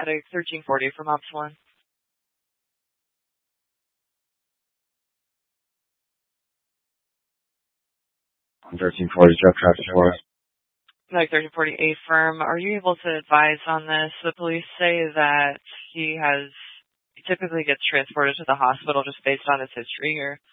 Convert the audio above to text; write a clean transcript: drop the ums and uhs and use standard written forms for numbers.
at a 1340 from Ops 1. 1340, drug traffic for us. Like 1340 firm, are you able to advise on this? The police say that he typically gets transported to the hospital just based on his history here.